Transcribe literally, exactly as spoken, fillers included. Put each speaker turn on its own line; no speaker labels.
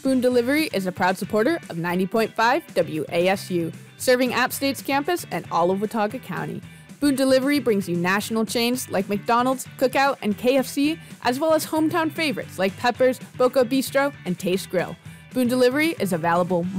Boone Delivery is a proud supporter of ninety point five W A S U, serving App State's campus and all of Watauga County. Boone Delivery brings you national chains like McDonald's, Cookout, and K F C, as well as hometown favorites like Peppers, Boca Bistro, and Taste Grill. Boone Delivery is available